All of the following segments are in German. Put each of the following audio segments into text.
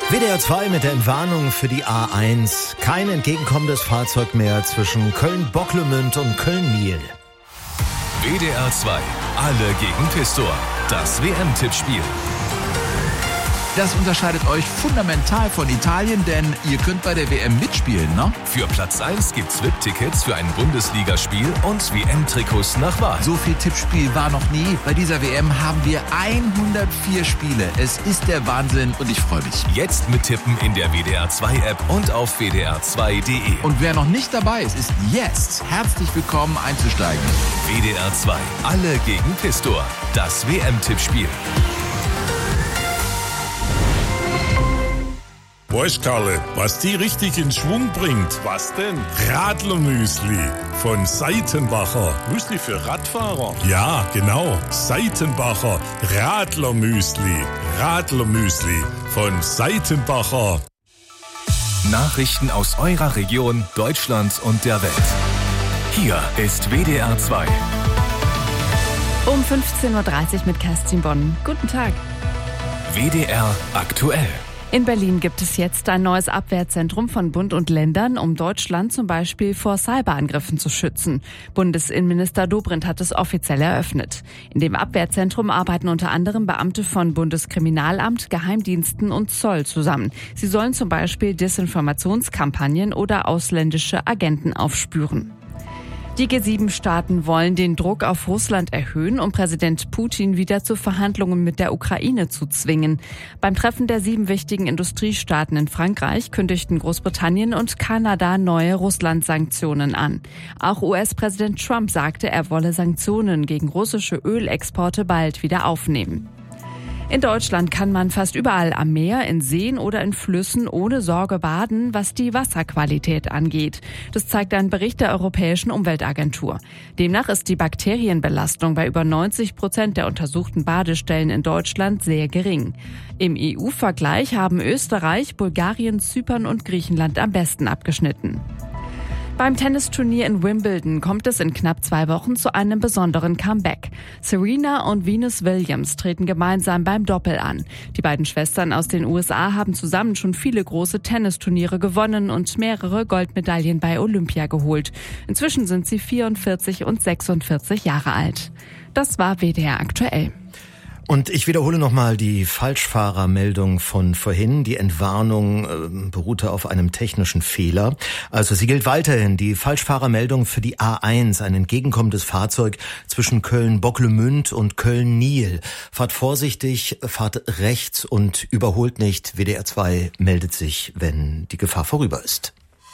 WDR 2 mit der Entwarnung für die A1. Kein entgegenkommendes Fahrzeug mehr zwischen Köln-Bocklemünd und Köln-Niel. WDR 2, alle gegen Pistor. Das WM-Tippspiel. Das unterscheidet euch fundamental von Italien, denn ihr könnt bei der WM mitspielen, ne? Für Platz 1 gibt's VIP-Tickets für ein Bundesligaspiel und WM-Trikots nach Wahl. So viel Tippspiel war noch nie. Bei dieser WM haben wir 104 Spiele. Es ist der Wahnsinn und ich freue mich. Jetzt mittippen in der WDR 2-App und auf wdr2.de. Und wer noch nicht dabei ist, ist jetzt herzlich willkommen einzusteigen. WDR 2, alle gegen Pistor. Das WM-Tippspiel. Weißt Karle, was die richtig in Schwung bringt? Was denn? Radlermüsli von Seitenbacher. Müsli für Radfahrer? Ja, genau. Seitenbacher Radlermüsli. Radlermüsli von Seitenbacher. Nachrichten aus eurer Region, Deutschland und der Welt. Hier ist WDR 2. Um 15.30 Uhr mit Kerstin Bonn. Guten Tag. WDR aktuell. In Berlin gibt es jetzt ein neues Abwehrzentrum von Bund und Ländern, um Deutschland zum Beispiel vor Cyberangriffen zu schützen. Bundesinnenminister Dobrindt hat es offiziell eröffnet. In dem Abwehrzentrum arbeiten unter anderem Beamte von Bundeskriminalamt, Geheimdiensten und Zoll zusammen. Sie sollen zum Beispiel Desinformationskampagnen oder ausländische Agenten aufspüren. Die G7-Staaten wollen den Druck auf Russland erhöhen, um Präsident Putin wieder zu Verhandlungen mit der Ukraine zu zwingen. Beim Treffen der 7 wichtigen Industriestaaten in Frankreich kündigten Großbritannien und Kanada neue Russland-Sanktionen an. Auch US-Präsident Trump sagte, er wolle Sanktionen gegen russische Ölexporte bald wieder aufnehmen. In Deutschland kann man fast überall am Meer, in Seen oder in Flüssen ohne Sorge baden, was die Wasserqualität angeht. Das zeigt ein Bericht der Europäischen Umweltagentur. Demnach ist die Bakterienbelastung bei über 90% der untersuchten Badestellen in Deutschland sehr gering. Im EU-Vergleich haben Österreich, Bulgarien, Zypern und Griechenland am besten abgeschnitten. Beim Tennisturnier in Wimbledon kommt es in knapp 2 Wochen zu einem besonderen Comeback. Serena und Venus Williams treten gemeinsam beim Doppel an. Die beiden Schwestern aus den USA haben zusammen schon viele große Tennisturniere gewonnen und mehrere Goldmedaillen bei Olympia geholt. Inzwischen sind sie 44 und 46 Jahre alt. Das war WDR aktuell. Und ich wiederhole nochmal die Falschfahrermeldung von vorhin. Die Entwarnung beruhte auf einem technischen Fehler. Also sie gilt weiterhin. Die Falschfahrermeldung für die A1, ein entgegenkommendes Fahrzeug zwischen Köln-Bocklemünd und Köln-Niel. Fahrt vorsichtig, fahrt rechts und überholt nicht. WDR 2 meldet sich, wenn die Gefahr vorüber ist.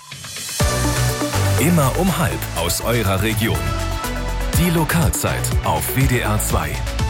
Immer um 12:30 aus eurer Region. Die Lokalzeit auf WDR 2.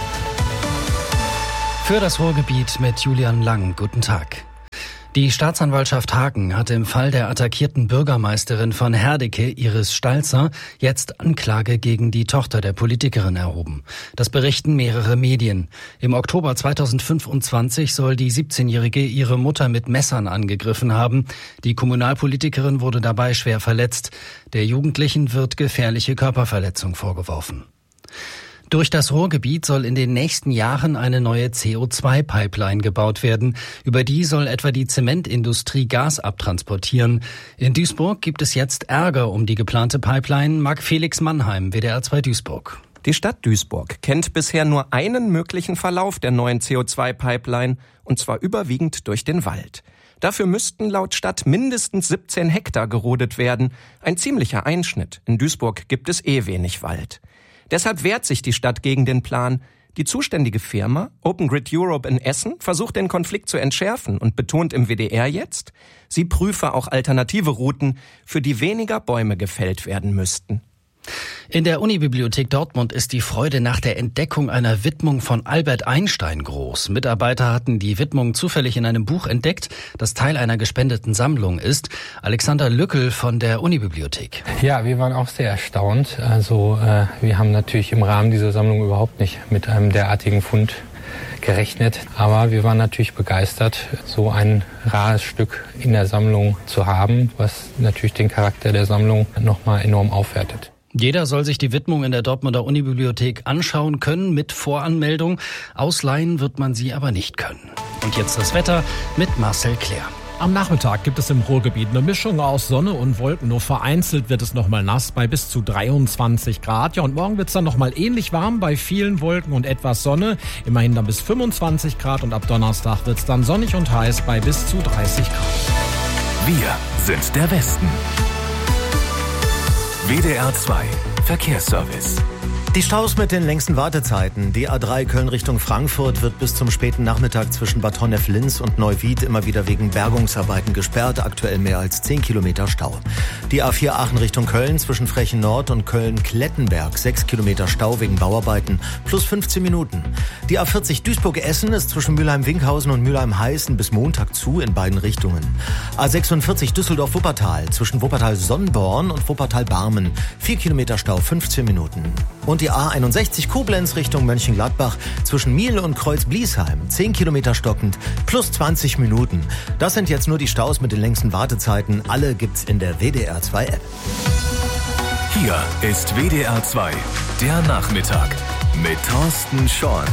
Für das Ruhrgebiet mit Julian Lang. Guten Tag. Die Staatsanwaltschaft Hagen hat im Fall der attackierten Bürgermeisterin von Herdecke, Iris Stalzer, jetzt Anklage gegen die Tochter der Politikerin erhoben. Das berichten mehrere Medien. Im Oktober 2025 soll die 17-Jährige ihre Mutter mit Messern angegriffen haben. Die Kommunalpolitikerin wurde dabei schwer verletzt. Der Jugendlichen wird gefährliche Körperverletzung vorgeworfen. Durch das Ruhrgebiet soll in den nächsten Jahren eine neue CO2-Pipeline gebaut werden. Über die soll etwa die Zementindustrie Gas abtransportieren. In Duisburg gibt es jetzt Ärger um die geplante Pipeline. Marc Felix Mannheim, WDR 2 Duisburg. Die Stadt Duisburg kennt bisher nur einen möglichen Verlauf der neuen CO2-Pipeline, und zwar überwiegend durch den Wald. Dafür müssten laut Stadt mindestens 17 Hektar gerodet werden. Ein ziemlicher Einschnitt. In Duisburg gibt es wenig Wald. Deshalb wehrt sich die Stadt gegen den Plan. Die zuständige Firma, Open Grid Europe in Essen, versucht den Konflikt zu entschärfen und betont im WDR jetzt, sie prüfe auch alternative Routen, für die weniger Bäume gefällt werden müssten. In der Unibibliothek Dortmund ist die Freude nach der Entdeckung einer Widmung von Albert Einstein groß. Mitarbeiter hatten die Widmung zufällig in einem Buch entdeckt, das Teil einer gespendeten Sammlung ist. Alexander Lückel von der Unibibliothek. Ja, wir waren auch sehr erstaunt. Also wir haben natürlich im Rahmen dieser Sammlung überhaupt nicht mit einem derartigen Fund gerechnet. Aber wir waren natürlich begeistert, so ein rares Stück in der Sammlung zu haben, was natürlich den Charakter der Sammlung nochmal enorm aufwertet. Jeder soll sich die Widmung in der Dortmunder Unibibliothek anschauen können mit Voranmeldung. Ausleihen wird man sie aber nicht können. Und jetzt das Wetter mit Marcel Claire. Am Nachmittag gibt es im Ruhrgebiet eine Mischung aus Sonne und Wolken. Nur vereinzelt wird es nochmal nass bei bis zu 23 Grad. Ja, und morgen wird es dann nochmal ähnlich warm bei vielen Wolken und etwas Sonne. Immerhin dann bis 25 Grad und ab Donnerstag wird es dann sonnig und heiß bei bis zu 30 Grad. Wir sind der Westen. WDR 2 Verkehrsservice. Die Staus mit den längsten Wartezeiten. Die A3 Köln Richtung Frankfurt wird bis zum späten Nachmittag zwischen Bad Honnef-Linz und Neuwied immer wieder wegen Bergungsarbeiten gesperrt. Aktuell mehr als 10 Kilometer Stau. Die A4 Aachen Richtung Köln zwischen Frechen Nord und Köln-Klettenberg 6 Kilometer Stau wegen Bauarbeiten plus 15 Minuten. Die A40 Duisburg-Essen ist zwischen Mülheim-Winkhausen und Mülheim-Heißen bis Montag zu in beiden Richtungen. A46 Düsseldorf-Wuppertal zwischen Wuppertal-Sonnborn und Wuppertal-Barmen 4 Kilometer Stau 15 Minuten. Und die A61 Koblenz Richtung Mönchengladbach zwischen Miel und Kreuz-Bliesheim 10 Kilometer stockend plus 20 Minuten. Das sind jetzt nur die Staus mit den längsten Wartezeiten. Alle gibt's in der WDR 2 App. Hier ist WDR 2, der Nachmittag mit Thorsten Schorn.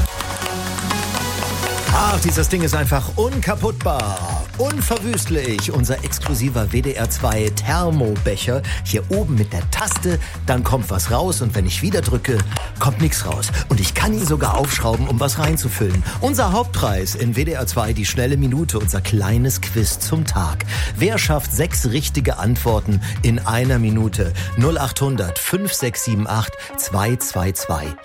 Ach, dieses Ding ist einfach unkaputtbar, unverwüstlich. Unser exklusiver WDR 2 Thermobecher. Hier oben mit der Taste, dann kommt was raus und wenn ich wieder drücke, kommt nichts raus. Und ich kann ihn sogar aufschrauben, um was reinzufüllen. Unser Hauptpreis in WDR 2, die schnelle Minute, unser kleines Quiz zum Tag. Wer schafft 6 richtige Antworten in einer Minute? 0800 5678 222.